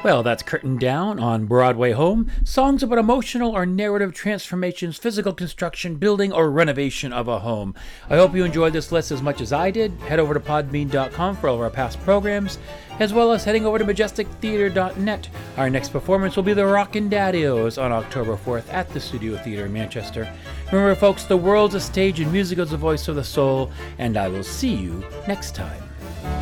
Well, that's Curtain Down on Broadway Home. Songs about emotional or narrative transformations, physical construction, building, or renovation of a home. I hope you enjoyed this list as much as I did. Head over to podbean.com for all of our past programs, as well as heading over to majestictheatre.net. Our next performance will be the Rockin' Daddios on October 4th at the Studio Theatre in Manchester. Remember, folks, the world's a stage and music is the voice of the soul, and I will see you next time.